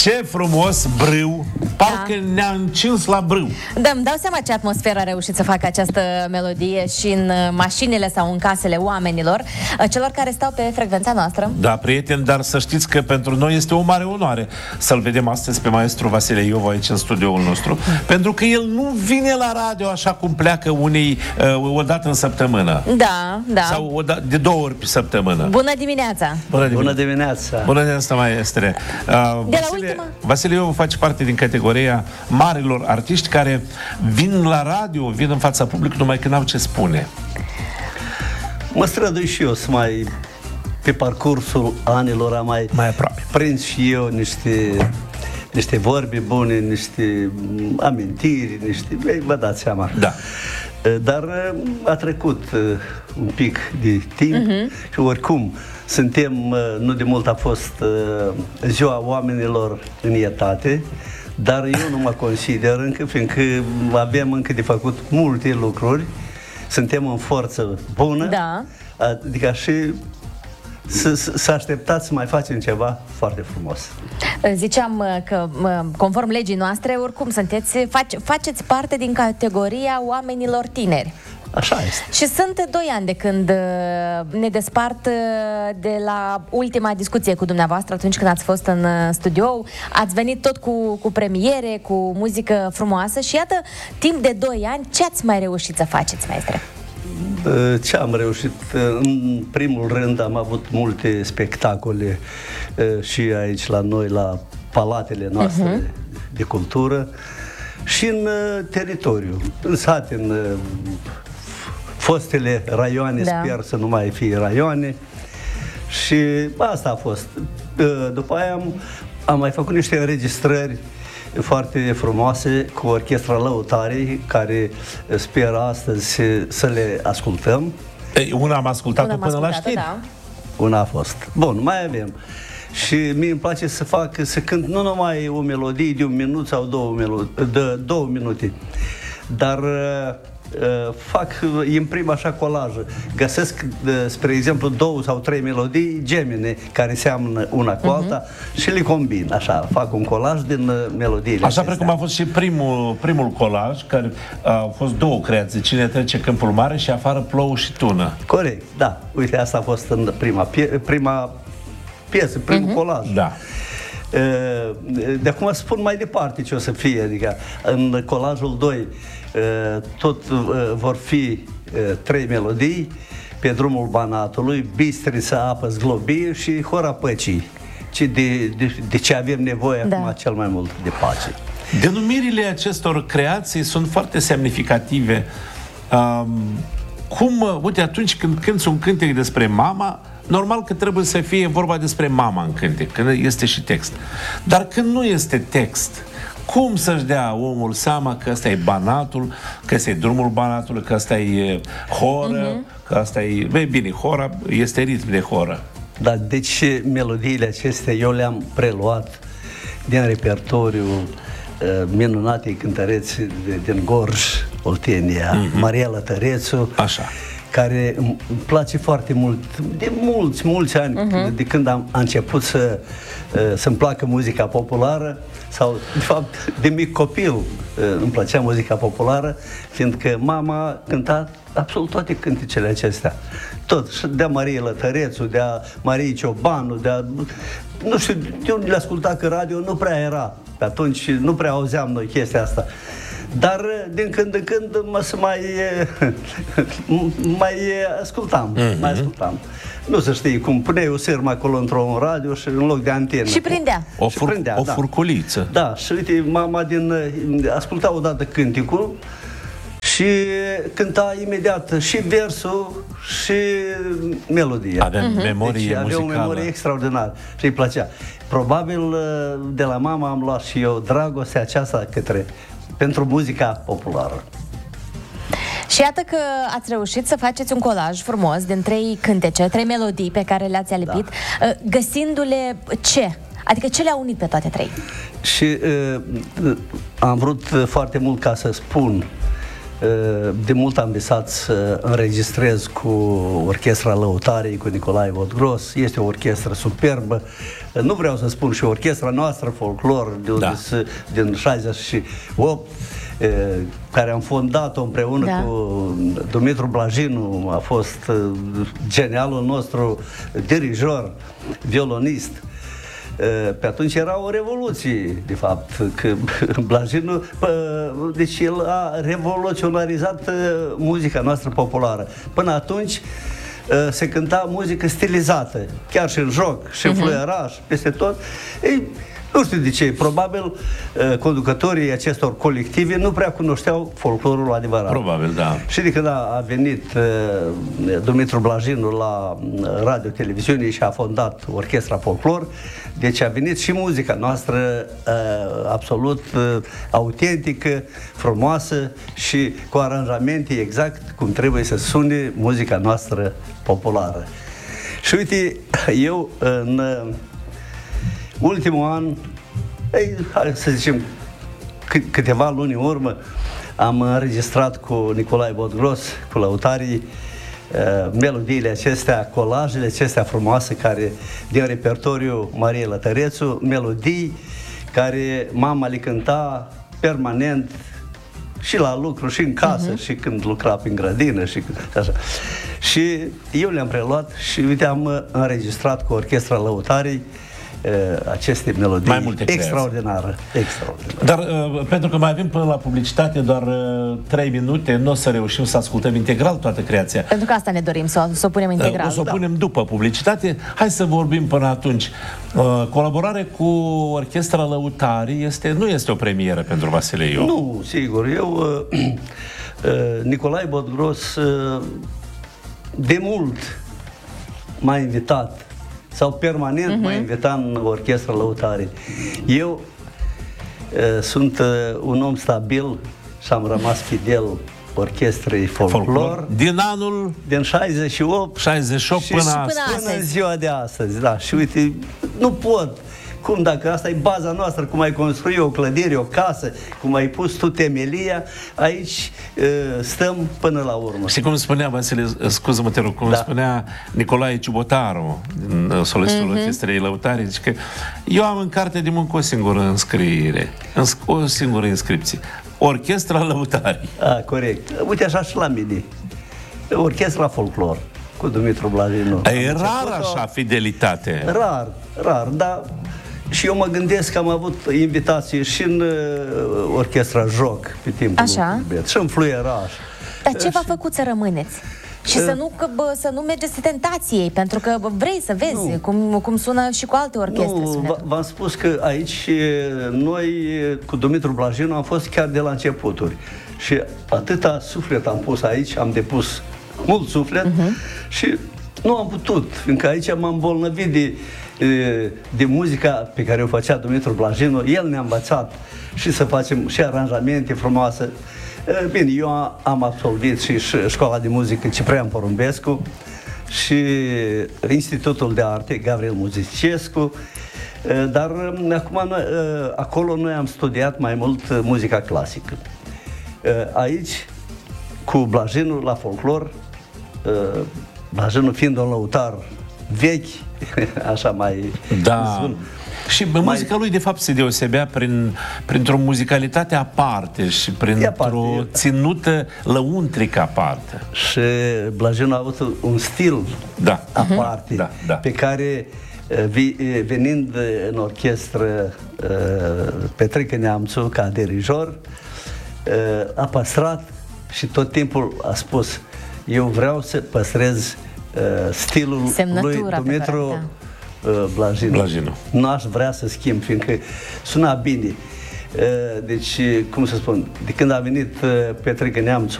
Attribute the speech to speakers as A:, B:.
A: Ce frumos brâu! Parcă ne-a încins la brâu.
B: Da, îmi dau seama ce atmosferă a reușit să facă această melodie și în mașinile sau în casele oamenilor, celor care stau pe frecvența noastră.
A: Da, prieteni, dar să știți că pentru noi este o mare onoare să-l vedem astăzi pe maestru Vasile Iovu aici în studioul nostru, pentru că el nu vine la radio așa cum pleacă unii o dată în săptămână.
B: Da, da.
A: Sau de 2 ori pe săptămână.
B: Bună dimineața!
C: Bună dimineața!
A: Bună dimineața, maestre! Vasile Iovu face parte din categoria marilor artiști care vin la radio, vin în fața publicului numai când au ce spune.
C: Mă strădui și eu să mai, pe parcursul anilor, am mai
A: aproape
C: prins și eu niște vorbe bune, niște amintiri, vă dați seama.
A: Da.
C: Dar a trecut un pic de timp și oricum suntem, nu de mult a fost ziua oamenilor în etate, dar eu nu mă consider încă, fiindcă avem încă de făcut multe lucruri, suntem în forță bună,
B: da.
C: Adică și să așteptați să mai facem ceva foarte frumos.
B: Ziceam că, conform legii noastre, oricum faceți parte din categoria oamenilor tineri.
C: Așa este.
B: Și sunt 2 ani de când ne despart de la ultima discuție cu dumneavoastră, atunci când ați fost în studio. Ați venit tot cu premiere, cu muzică frumoasă și iată, timp de 2 ani, ce ați mai reușit să faceți, maestre?
C: Ce am reușit? În primul rând am avut multe spectacole și aici la noi, la palatele noastre de cultură și în teritoriu, în sate, în fostele raioane, da. Sper să nu mai fie raioane. Și asta a fost. După aia am mai făcut niște înregistrări foarte frumoase cu Orchestra Lăutarii, care sper astăzi să le ascultăm.
A: Una am ascultat-o până la știri.
B: Da.
C: Una a fost. Bun, mai avem. Și mie îmi place să cânt nu numai o melodie de 1 minut sau 2 minute, dar imprim așa colajă. Găsesc, spre exemplu, 2 sau 3 melodii gemene care seamănă una cu alta și le combin, așa, fac un colaj din melodiile
A: așa,
C: acestea.
A: precum a fost și primul colaj, care a fost 2 creații, Cine trece câmpul mare și Afară plouă și tună.
C: Corect, da. Uite, asta a fost în prima piesă, primul colaj.
A: Da.
C: De acum spun mai departe ce o să fie, adică în colajul 2 tot vor fi 3 melodii: Pe drumul Banatului, Bistrița, apă zglobie și Hora păcii. De ce avem nevoie acum cel mai mult? De pace.
A: Denumirile acestor creații sunt foarte semnificative. Uite, atunci când cânti un cântec despre mama, normal că trebuie să fie vorba despre mama în cântec, când este și text. Dar când nu este text, cum să-și dea omul seama că ăsta e Banatul, că ăsta e drumul Banatului, că ăsta e horă, că ăsta e... Bine, hora este ritm de horă.
C: Da, deci melodiile acestea eu le-am preluat din repertoriu minunatei cântăreți din Gorj, Oltenia, Maria Lătărețu.
A: Așa.
C: Care îmi place foarte mult, de mulți ani, de când am început să-mi placă muzica populară, sau, de fapt, de mic copil îmi plăcea muzica populară, fiindcă mama cânta absolut toate cântecele acestea. Tot, și de-a Marie Lătărețu, de-a Marie Ciobanu, nu știu, de unde le asculta, că radio nu prea era. Pe atunci nu prea auzeam noi chestia asta. Dar din când în când mai ascultam. Nu să știi cum, puneai o sârmă acolo într-un radio și în loc de antenă.
B: Și prindea.
A: O furculiță.
C: Da, și uite, mama asculta odată cânticul și cânta imediat și versul și melodia.
A: Avea memorie
C: deci,
A: muzicală.
C: avea o memorie extraordinară și îi plăcea. Probabil de la mama am luat și eu dragostea aceasta pentru muzica populară.
B: Și iată că ați reușit să faceți un colaj frumos din 3 cântece, 3 melodii pe care le-ați alipit, găsindu-le ce? Adică ce le-a unit pe toate 3?
C: Și am vrut foarte mult ca să spun De mult am visat să înregistrez cu orchestra Lăutarii, cu Nicolae Vodgros. Este o orchestră superbă. Nu vreau să spun și orchestra noastră, folclor, din 68, care am fondat-o împreună cu Dumitru Blajinu. A fost genialul nostru dirijor, violonist. Pe atunci era o revoluție, de fapt, că Blajinu, deci el a revoluționarizat muzica noastră populară. Până atunci se cânta muzică stilizată, chiar și în joc, și în fluieraș, peste tot. Ei, nu știu de ce, probabil conducătorii acestor colective nu prea cunoșteau folclorul adevărat.
A: Probabil, da.
C: Și de când a venit Dumitru Blajinu la radio-televiziune și a fondat Orchestra Folclor, deci a venit și muzica noastră absolut autentică, frumoasă și cu aranjamente exact cum trebuie să sune muzica noastră populară. Și uite, eu în ultimul an, hai să zicem câteva luni în urmă, am înregistrat cu Nicolae Vodgros, cu Lăutarii, melodiile acestea, colajele acestea frumoase care din repertoriu Marie Lătărețu, melodii care mama le cânta permanent și la lucru, și în casă, și când lucra prin grădină, și așa. Și eu le-am preluat și uite, am înregistrat cu Orchestra Lăutarii aceste melodii.
A: Mai multe
C: extraordinare.
A: Dar pentru că mai avem până la publicitate doar 3 minute, nu o să reușim să ascultăm integral toată creația.
B: Pentru că asta ne dorim, să o punem integral.
A: O să o punem după publicitate. Hai să vorbim până atunci. Colaborare cu Orchestra Lăutarii nu este o premieră pentru Vasile Io.
C: Nu, sigur. Eu, Nicolae Vodgros, de mult m-a invitat sau permanent mă invita în Orchestra Lăutarii. Eu sunt un om stabil și am rămas fidel orchestrei folclor.
A: Din anul?
C: Din 68.
A: 68
C: și
A: până
C: în ziua de astăzi. Da. Și uite, nu pot. Cum dacă asta e baza noastră, cum ai construit o clădire, o casă, cum ai pus tu temelia, aici stăm până la urmă.
A: Și cum spunea, Vasile, scuză-mă, te rog, cum spunea Nicolae Ciubotaru, solistul Orchestrei Lăutarii, zice că eu am în carte de muncă o singură înscriere, o singură inscripție. Orchestra Lăutarii.
C: Corect. Uite așa și la mine. Orchestra Folclor cu Dumitru Blajinu.
A: E rar așa fidelitate.
C: Rar, dar și eu mă gândesc că am avut invitații și în Orchestra Joc pe timpul lui, și în fluieraș.
B: Dar ce v-a făcut să rămâneți? Și să nu mergeți tentației, pentru că vrei să vezi cum sună și cu alte orchestre.
C: V-am spus că aici noi cu Dumitru Blajinu am fost chiar de la începuturi. Și atâta suflet am pus aici, am depus mult suflet și nu am putut, fiindcă aici m-am îmbolnăvit de muzica pe care o făcea Dumitru Blajinu. El ne-a învățat și să facem și aranjamente frumoase. Bine, eu am absolvit și școala de muzică Ciprian Porumbescu și Institutul de Arte Gavril Muzicescu, dar acum acolo noi am studiat mai mult muzica clasică. Aici, cu Blajinu la folclor, Blajinu fiind un lăutar vechi, așa mai...
A: Da. Și muzica lui, de fapt, se deosebea printr-o muzicalitate aparte și printr-o ținută lăuntrică aparte.
C: Și Blajinu a avut un stil aparte, pe care, venind în orchestră, Petrică Neamțu, ca dirijor, a păstrat și tot timpul a spus: eu vreau să păstrez stilul lui Dumitru Blajinu. Nu aș vrea să schimb, fiindcă suna bine. Deci, cum să spun, de când a venit Petrică Neamțu